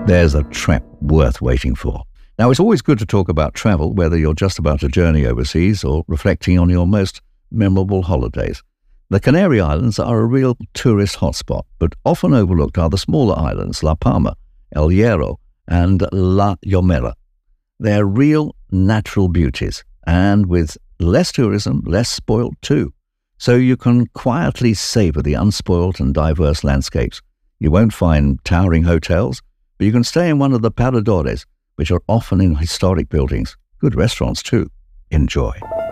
there's a trip worth waiting for. Now, it's always good to talk about travel, whether you're just about a journey overseas or reflecting on your most memorable holidays. The Canary Islands are a real tourist hotspot, but often overlooked are the smaller islands, La Palma, El Hierro, and La Gomera. They're real natural beauties, and with less tourism, less spoilt too. So you can quietly savor the unspoilt and diverse landscapes. You won't find towering hotels, but you can stay in one of the paradores, which are often in historic buildings. Good restaurants too. Enjoy.